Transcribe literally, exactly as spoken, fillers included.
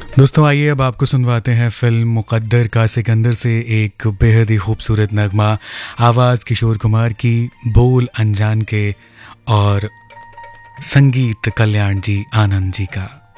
दोस्तों आइए अब आपको सुनवाते हैं फिल्म मुकद्दर का सिकंदर से एक बेहद ही खूबसूरत नगमा। आवाज़ किशोर कुमार की, बोल अनजान के और संगीत कल्याण जी आनंद जी का।